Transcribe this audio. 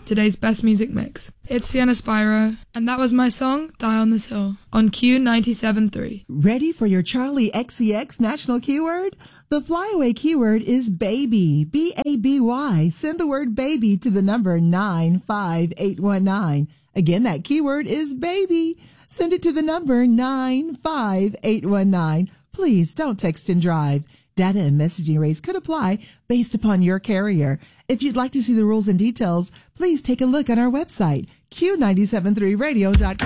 today's best music mix. It's Sienna Spyro, and that was my song, Die on This Hill, on Q97.3. Ready for your Charlie XCX national keyword? The flyaway keyword is baby, B-A-B-Y. Send the word baby to the number 95819. Again, that keyword is baby. Send it to the number 95819. Please don't text and drive. Data and messaging rates could apply based upon your carrier. If you'd like to see the rules and details, please take a look on our website, Q973radio.com.